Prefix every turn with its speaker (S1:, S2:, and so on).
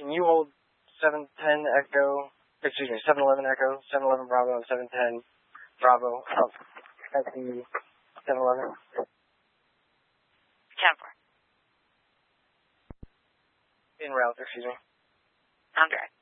S1: can you hold 710 Echo, 711 Echo, 711 Bravo, and 710 Bravo up at the 711?
S2: 10-4.
S1: En route, excuse me.
S2: On direct.